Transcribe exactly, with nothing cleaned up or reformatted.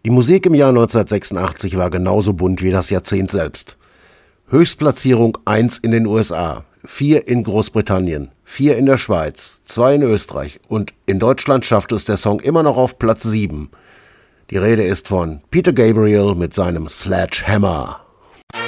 Die Musik im Jahr neunzehnhundertsechsundachtzig war genauso bunt wie das Jahrzehnt selbst. Höchstplatzierung eins in den U S A, vier in Großbritannien, vier in der Schweiz, zwei in Österreich und in Deutschland schaffte es der Song immer noch auf Platz sieben. Die Rede ist von Peter Gabriel mit seinem Sledgehammer.